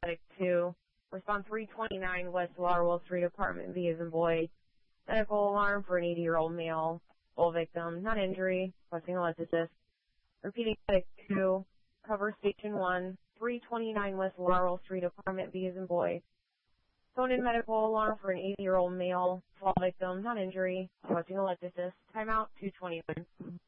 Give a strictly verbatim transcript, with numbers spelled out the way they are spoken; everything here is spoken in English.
medic two. Response three twenty-nine West Laurel Street, apartment B as in boy. Medical alarm for an eighty-year-old male. Full victim, not injury. Requesting a lead assist. Repeating medic two. Cover station one. three twenty-nine West Laurel Street, apartment B as in boy. Phone in medical alarm for an eighty-year-old male. Fall victim, not injury. Requesting a lead assist. Timeout two twenty-one.